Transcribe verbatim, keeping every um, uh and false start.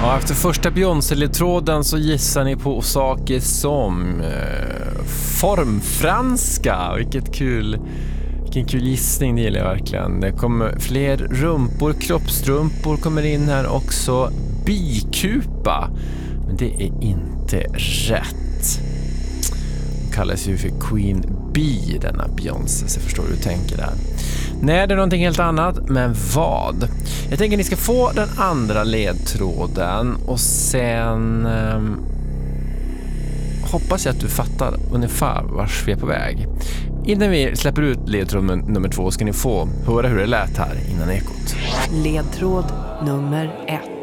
Ja, efter första Beyoncé-ledtråden så gissar ni på saker som eh, formfranska. Vilket kul, vilken kul gissning, det gillar jag verkligen. Det kommer fler rumpor, kroppstrumpor kommer in här också. Bikupa, men det är inte rätt. Hon kallas ju för Queen Bee, denna Beyoncé, så förstår du hur du tänker där. Nej, det är någonting helt annat, men vad? Jag tänker att ni ska få den andra ledtråden och sen eh, hoppas jag att du fattar ungefär vars vi är på väg. Innan vi släpper ut ledtråd nummer två ska ni få höra hur det lät här innan ekot. Ledtråd nummer ett.